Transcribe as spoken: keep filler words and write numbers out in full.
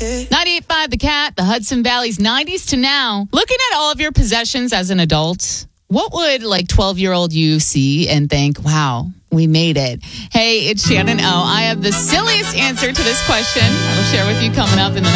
ninety-eight point five The Cat, the Hudson Valley's nineties to now. Looking at all of your possessions as an adult, what would like twelve-year-old you see and think, wow, we made it? Hey, it's Shannon O. I have the silliest answer to this question. I'll share with you coming up in the